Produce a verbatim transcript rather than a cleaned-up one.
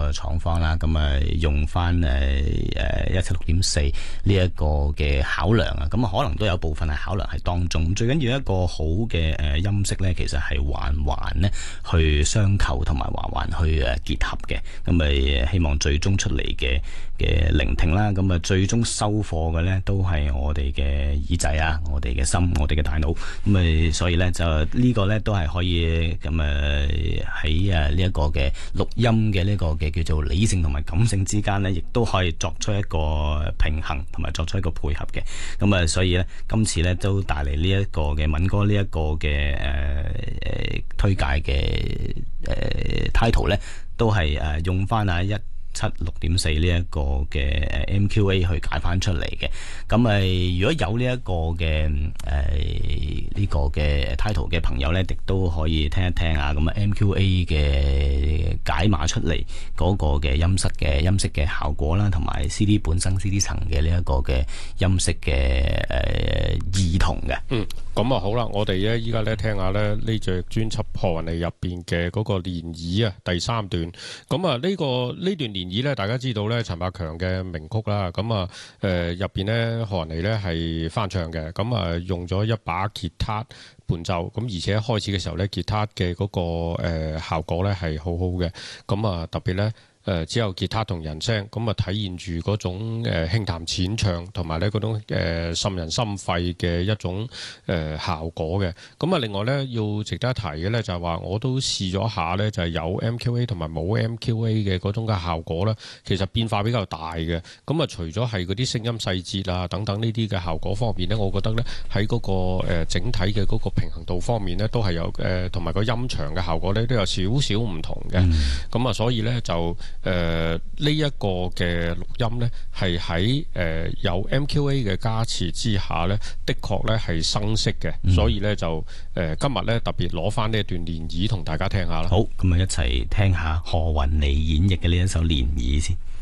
個廠方啦，咁啊用翻誒誒一七六點四呢一個嘅考量啊，咁啊可能都有部分係考量係當中。最緊要一個好嘅誒音色咧，其實係環環咧去相扣同埋環環去誒結合嘅。咁咪希望最終出嚟嘅嘅聆聽啦，咁啊最終收貨嘅咧都係我哋嘅耳仔啊，我哋嘅心，我哋嘅大腦。咁咪所以咧就呢個咧都係可以咁誒喺誒呢一個嘅錄音嘅呢個嘅叫做理性同埋感性之間咧，亦都可以作出一個平衡同埋作出一個配合嘅。咁啊所以咧今次咧都帶嚟呢一個嘅敏哥呢一個嘅誒誒推介嘅誒 title 咧，都係誒用翻啊一七六點四呢一個嘅 M Q A 去解翻出嚟嘅。咁誒如果有呢一個嘅誒呢個嘅 title 嘅朋友咧，亦都可以聽一聽啊。咁啊 M Q A 嘅解碼出嚟嗰個嘅音色嘅音色嘅效果啦，同埋 C D 本身 C D 層嘅呢一個嘅音色嘅誒異同嘅。 嗯，咁啊好啦，我哋咧依家咧聽下咧呢隻專輯《何雲尼》入邊嘅嗰個漣漪啊第三段。咁啊呢個呢段漣漪咧，大家知道咧陳百強嘅名曲啦。咁啊誒入邊咧何雲尼咧係翻唱嘅，咁啊用咗一把吉他伴奏，咁而且開始嘅時候咧吉他嘅嗰個誒效果咧係好好嘅。咁啊特別咧誒只有吉他同人聲，咁啊體現住嗰種誒輕淡淺唱，同埋咧嗰種誒滲人心肺嘅一種誒效果嘅。咁啊另外咧要值得一提嘅咧就係話，我都試咗下咧，就係有 M Q A 同埋冇 M Q A 嘅嗰種嘅效果咧，其實變化比較大嘅。咁啊除咗係嗰啲聲音細節啊等等呢啲嘅效果方面咧，我覺得咧喺嗰個誒整體嘅嗰個平衡度方面咧，都係有誒同埋個音場嘅效果咧都有少少唔同嘅。咁啊、嗯、所以咧就誒呢一個嘅錄音呢，係喺誒有 M Q A 嘅加持之下呢，的確呢係生色嘅，嗯、所以呢，就誒、呃、今日呢特別攞翻呢一段漣漪同大家聽下啦。 好，咁啊一齊聽下何雲尼演繹嘅呢一首漣漪先。